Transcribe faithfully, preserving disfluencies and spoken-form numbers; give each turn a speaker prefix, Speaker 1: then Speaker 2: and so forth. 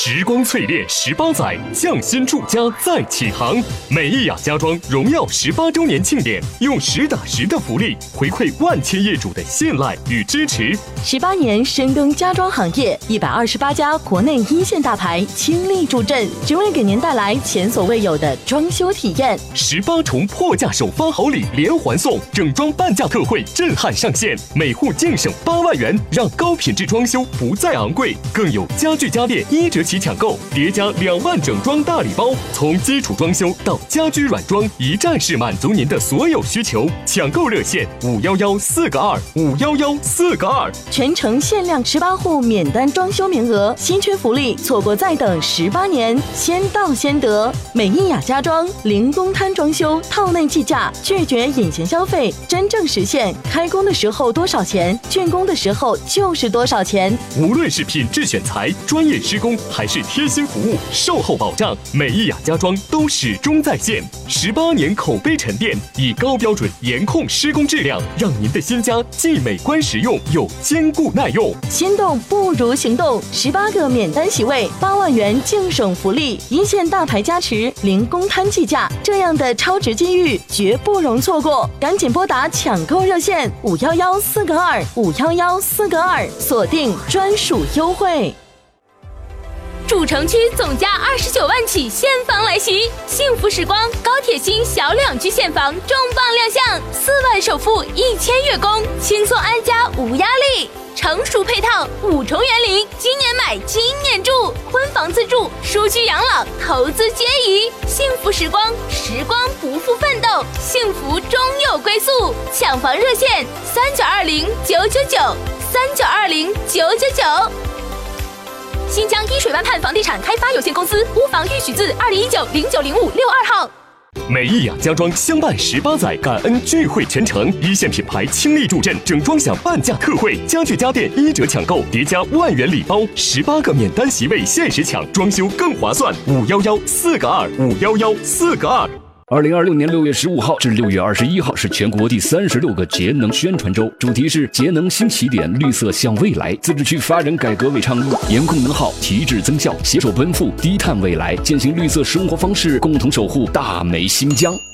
Speaker 1: 时光淬炼十八载，匠心铸家再起航。美意雅家装荣耀十八周年庆典，用实打实的福利回馈万千业主的信赖与支持。
Speaker 2: 十八年深耕家装行业，一百二十八家国内一线大牌倾力助阵，只为给您带来前所未有的装修体验。
Speaker 1: 十八重破价首发好礼连环送，整装半价特惠震撼上线，每户净省八万元，让高品质装修不再昂贵。更有家具家电一折起抢购，叠加两万整装大礼包，从基础装修到家居软装，一站式满足您的所有需求。抢购热线五幺幺四个二五幺幺四个二，
Speaker 2: 全程限量十八户免单装修名额，稀缺福利，错过再等十八年，先到先得。美意雅家装零公摊装修，套内计价，拒绝隐形消费，真正实现开工的时候多少钱，竣工的时候就是多少钱。
Speaker 1: 无论是品质选材、专业施工，还是贴心服务、售后保障，美意雅家装都始终在线。十八年口碑沉淀，以高标准严控施工质量，让您的新家既美观实用又坚固耐用。
Speaker 2: 心动不如行动，十八个免单席位，八万元净省福利，一线大牌加持，零公摊计价，这样的超值机遇绝不容错过！赶紧拨打抢购热线五幺幺四个二五幺幺四个二，锁定专属优惠。
Speaker 3: 主城区总价二十九万起现房来袭，幸福时光高铁新小两居现房重磅亮相，四万首付一千月供，轻松安家无压力。成熟配套，五重园林，今年买今年住，婚房自住，舒居养老，投资皆宜。幸福时光，时光不负奋斗，幸福终有归宿。抢房热线三九二零九九九三九二零九九九。新疆依水湾畔房地产开发有限公司，屋房预许字二零一九零九零五六二号。
Speaker 1: 美意雅家装相伴十八载，感恩聚会全程，一线品牌倾力助阵，整装享半价特惠，家具家电一折抢购，叠加万元礼包，十八个免单席位限时抢，装修更划算。五幺幺四个二五幺幺四个二。
Speaker 4: 二零二六年六月十五号至六月二十一号是全国第三十六个节能宣传周，主题是节能新起点，绿色向未来。自治区发展改革为倡议，严控能耗，提质增效，携手奔赴低碳未来，践行绿色生活方式，共同守护大美新疆。